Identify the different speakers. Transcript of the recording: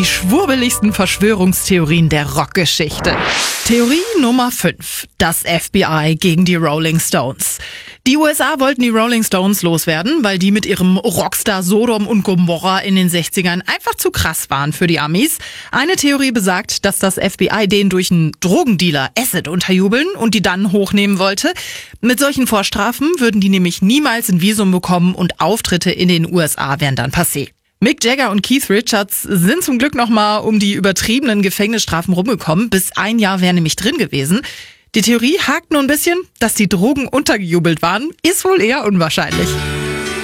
Speaker 1: Die schwurbeligsten Verschwörungstheorien der Rockgeschichte. Theorie Nummer 5. Das FBI gegen die Rolling Stones. Die USA wollten die Rolling Stones loswerden, weil die mit ihrem Rockstar Sodom und Gomorra in den 60ern einfach zu krass waren für die Amis. Eine Theorie besagt, dass das FBI denen durch einen Drogendealer Acid unterjubeln und die dann hochnehmen wollte. Mit solchen Vorstrafen würden die nämlich niemals ein Visum bekommen und Auftritte in den USA wären dann passé. Mick Jagger und Keith Richards sind zum Glück nochmal um die übertriebenen Gefängnisstrafen rumgekommen. Bis 1 Jahr wäre nämlich drin gewesen. Die Theorie hakt nur ein bisschen, dass die Drogen untergejubelt waren, ist wohl eher unwahrscheinlich.